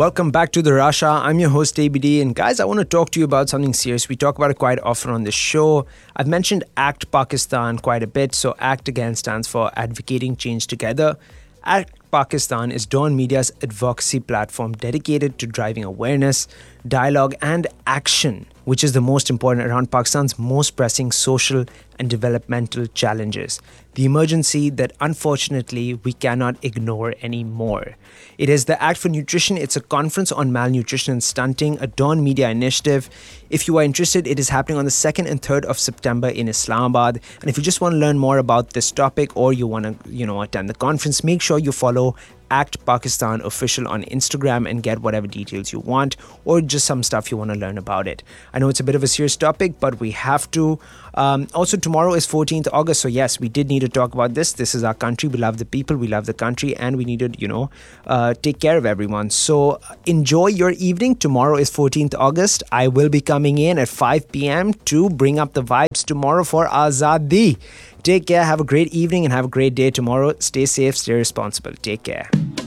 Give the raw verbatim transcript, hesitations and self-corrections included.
Welcome back to the Rasha. I'm your host A B D, and guys, I want to talk to you about something serious. We talk about it quite often on the show. I've mentioned ACT Pakistan quite a bit. So ACT again stands for Advocating Change Together. ACT Pakistan is Dawn Media's advocacy platform dedicated to driving awareness, dialogue and action, which is the most important around Pakistan's most pressing social and developmental challenges. The emergency that unfortunately we cannot ignore anymore. It is the Act for Nutrition. It's a conference on malnutrition and stunting, a Dawn Media initiative. If you are interested, it is happening on the second and third of September in Islamabad. And if you just want to learn more about this topic or you want to, you know, attend the conference, make sure you follow ACT Pakistan Official on Instagram and get whatever details you want or just some stuff you want to learn about it. I know it's a bit of a serious topic, but we have to. Um, also, tomorrow is fourteenth of August. So yes, we did need to talk about this. This is our country. We love the people. We love the country. And we need to, you know, uh, take care of everyone. So enjoy your evening. Tomorrow is fourteenth of August. I will be coming in at five p.m. to bring up the vibes tomorrow for Azadi. Take care. Have a great evening and have a great day tomorrow. Stay safe. Stay responsible. Take care.